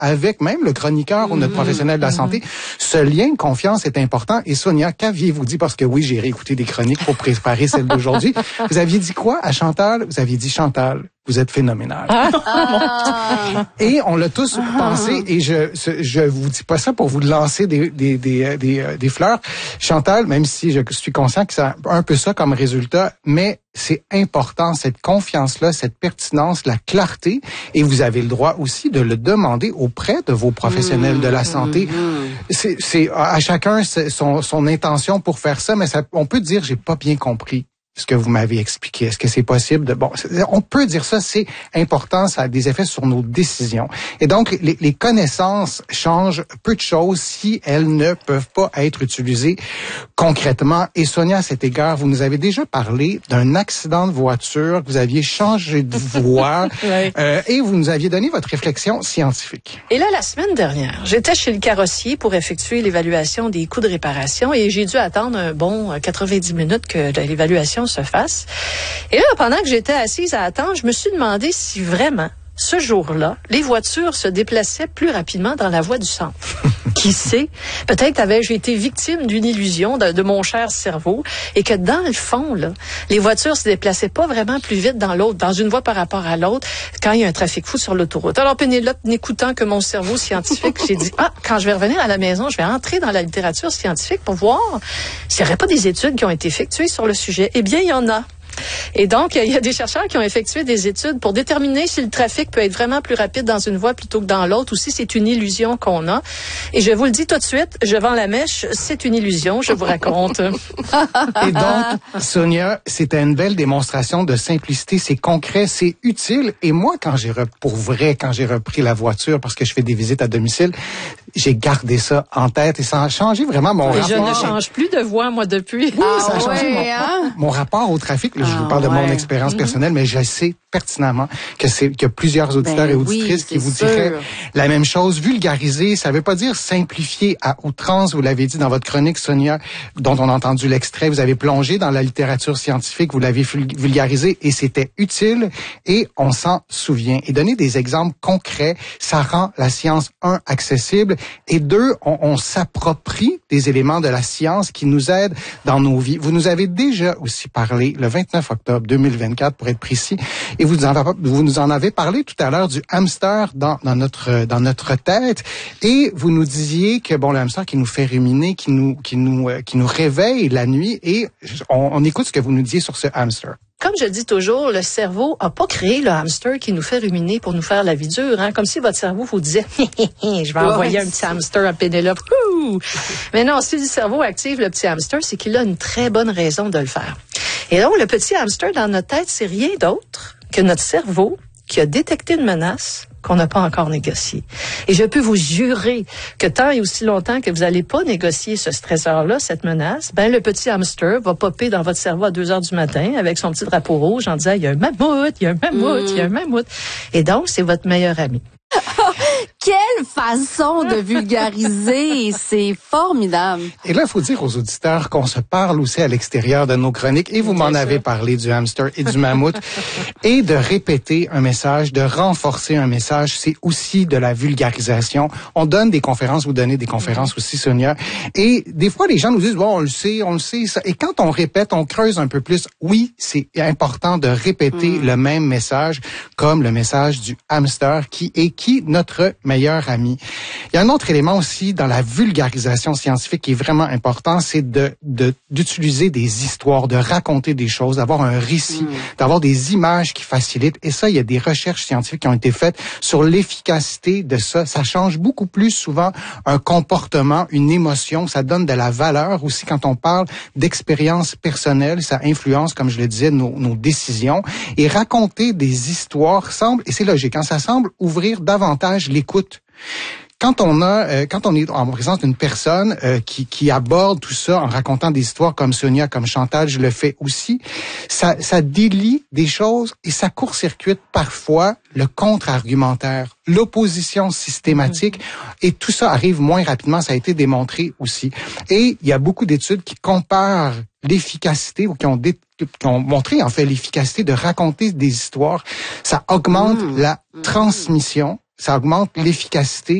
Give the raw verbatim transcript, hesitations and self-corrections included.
avec même le chroniqueur mmh, ou notre professionnel de la mmh. santé. Ce lien de confiance est important. Et Sonia, qu'aviez-vous dit? Parce que oui, j'ai réécouté des chroniques pour préparer celle d'aujourd'hui. Vous aviez dit quoi à Chantal? Vous aviez dit, Chantal, vous êtes phénoménal. Ah. Et on l'a tous ah. pensé, et je je vous dis pas ça pour vous lancer des des des des, des fleurs. Chantal, même si je suis conscient que ça a un peu ça comme résultat, mais c'est important, cette confiance-là, cette pertinence, la clarté, et vous avez le droit aussi de le demander auprès de vos professionnels mmh, de la santé. Mmh. C'est, c'est à chacun son, son intention pour faire ça, mais ça, on peut dire, j'ai pas bien compris ce que vous m'avez expliqué. Est-ce que c'est possible de... Bon, on peut dire ça, c'est important, ça a des effets sur nos décisions. Et donc, les, les connaissances changent peu de choses si elles ne peuvent pas être utilisées concrètement. Et Sonia, à cet égard, vous nous avez déjà parlé d'un accident de voiture, que vous aviez changé de voie, oui. euh, et vous nous aviez donné votre réflexion scientifique. Et là, la semaine dernière, j'étais chez le carrossier pour effectuer l'évaluation des coûts de réparation, et j'ai dû attendre un bon quatre-vingt-dix minutes que l'évaluation se fasse. Et là, pendant que j'étais assise à attendre, je me suis demandé si vraiment, ce jour-là, les voitures se déplaçaient plus rapidement dans la voie du centre. Qui sait? Peut-être avais-je été victime d'une illusion de, de mon cher cerveau, et que dans le fond, là, les voitures se déplaçaient pas vraiment plus vite dans l'autre, dans une voie par rapport à l'autre, quand il y a un trafic fou sur l'autoroute. Alors, Pénélope, n'écoutant que mon cerveau scientifique, j'ai dit, ah, quand je vais revenir à la maison, je vais entrer dans la littérature scientifique pour voir s'il n'y aurait pas des études qui ont été effectuées sur le sujet. Eh bien, il y en a. Et donc, il y a des chercheurs qui ont effectué des études pour déterminer si le trafic peut être vraiment plus rapide dans une voie plutôt que dans l'autre, ou si c'est une illusion qu'on a. Et je vous le dis tout de suite, je vends la mèche, c'est une illusion, je vous raconte. Et donc, Sonia, c'était une belle démonstration de simplicité, c'est concret, c'est utile. Et moi, quand j'ai re... pour vrai, quand j'ai repris la voiture, parce que je fais des visites à domicile, j'ai gardé ça en tête, et ça a changé vraiment mon et rapport. Je ne change plus de voie, moi, depuis. Oui, ah, ça a changé ouais, mon, hein? mon rapport au trafic. Là, je vous parle ah, de mon ouais. expérience personnelle, mais je sais pertinemment que c'est qu'il y a plusieurs auditeurs ben et auditrices oui, qui vous sûr. diraient la même chose. Vulgariser, ça veut pas dire simplifier à outrance. Vous l'avez dit dans votre chronique, Sonia, dont on a entendu l'extrait. Vous avez plongé dans la littérature scientifique, vous l'avez vulgarisé, et c'était utile, et on s'en souvient. Et donner des exemples concrets, ça rend la science, un, accessible, et deux, on, on s'approprie des éléments de la science qui nous aident dans nos vies. Vous nous avez déjà aussi parlé, le vingt-neuf octobre deux mille vingt-quatre, pour être précis, et vous nous en, vous nous en avez parlé tout à l'heure du hamster dans, dans notre dans notre tête, et vous nous disiez que bon, le hamster qui nous fait ruminer, qui nous qui nous qui nous réveille la nuit, et on, on écoute ce que vous nous disiez sur ce hamster. Comme je dis toujours, le cerveau a pas créé le hamster qui nous fait ruminer pour nous faire la vie dure, hein. Comme si votre cerveau vous disait, je vais ouais, envoyer un petit hamster à Pénélope. Ouh! Mais non, si le cerveau active le petit hamster, c'est qu'il a une très bonne raison de le faire. Et donc, le petit hamster dans notre tête, c'est rien d'autre que notre cerveau qui a détecté une menace qu'on n'a pas encore négociée. Et je peux vous jurer que tant et aussi longtemps que vous n'allez pas négocier ce stresseur-là, cette menace, ben le petit hamster va popper dans votre cerveau à deux heures du matin avec son petit drapeau rouge en disant « il y a un mammouth, il y a un mammouth, il mmh. y a un mammouth ». Et donc, c'est votre meilleur ami. Quelle façon de vulgariser! C'est formidable. Et là, il faut dire aux auditeurs qu'on se parle aussi à l'extérieur de nos chroniques, et vous m'en avez parlé du hamster et du mammouth, et de répéter un message, de renforcer un message, c'est aussi de la vulgarisation. On donne des conférences, vous donnez des conférences aussi, Sonia, et des fois, les gens nous disent, bon, on le sait, on le sait, ça. Et quand on répète, on creuse un peu plus. Oui, c'est important de répéter mm. le même message, comme le message du hamster, qui est qui notre meilleur ami. Il y a un autre élément aussi dans la vulgarisation scientifique qui est vraiment important, c'est de, de d'utiliser des histoires, de raconter des choses, d'avoir un récit, mmh. d'avoir des images qui facilitent. Et ça, il y a des recherches scientifiques qui ont été faites sur l'efficacité de ça. Ça change beaucoup plus souvent un comportement, une émotion. Ça donne de la valeur aussi quand on parle d'expérience personnelle. Ça influence, comme je le disais, nos, nos décisions. Et raconter des histoires semble, et c'est logique, hein, ça semble ouvrir davantage l'écoute. Quand on a, euh, quand on est en présence d'une personne euh, qui, qui aborde tout ça en racontant des histoires comme Sonia, comme Chantal, je le fais aussi, ça, ça délie des choses et ça court-circuite parfois le contre-argumentaire, l'opposition systématique, mmh. et tout ça arrive moins rapidement, ça a été démontré aussi. Et il y a beaucoup d'études qui comparent l'efficacité ou qui ont, dé, qui ont montré en fait l'efficacité de raconter des histoires. Ça augmente mmh. la transmission. ça augmente l'efficacité